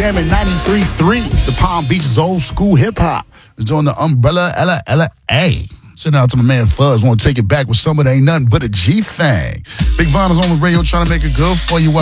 jamming 93.3. The Palm Beach's old school hip hop. It's doing the Umbrella LA. Send out to my man Fuzz. Want to take it back with some of it ain't nothing but a G thing. Big Von is on the radio trying to make it good for you.